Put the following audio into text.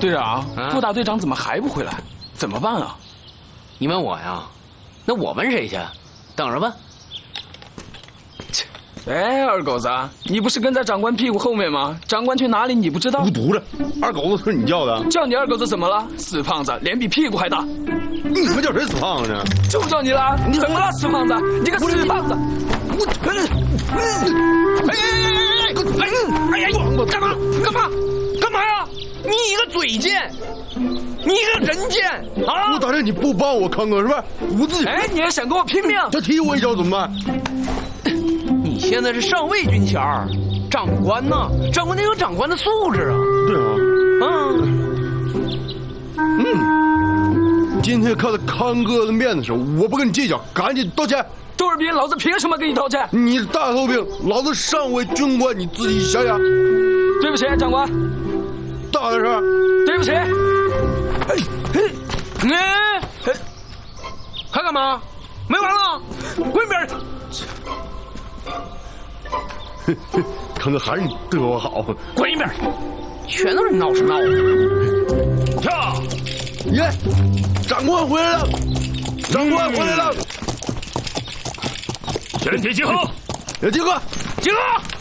队长，副大队长怎么还不回来？怎么办啊？ 你问我呀？那我问谁去？等着吧。 哎，二狗子，你不是跟在长官屁股后面吗？长官去哪里你不知道？ 不犊子，二狗子是你叫的？ 叫你二狗子怎么了？死胖子，脸比屁股还大。 你他妈叫谁死胖子呢？ 就叫你了，你怎么了，死胖子？你个死胖子！ 哎呀，干嘛呀？你一个嘴贱，你一个人贱啊！ 我打人你不帮我康哥是吧？我自己。 哎，你也想跟我拼命？ 他踢我一脚怎么办？ 你现在是上尉军衔，长官呐，长官得有长官的素质啊。 对啊。今天看在康哥的面子上，我不跟你计较，赶紧道歉。 杜尔斌，老子凭什么跟你道歉？ 你大头兵，老子上尉军官，你自己想想。 对不起，长官。 大点声。 对不起。 还干嘛？没完了，滚一边去！ 康哥还是你对我好。 滚一边！全都是闹事闹的。 跳！耶！长官回来了！长官回来了！ 全体集合！ 集合！ 集合！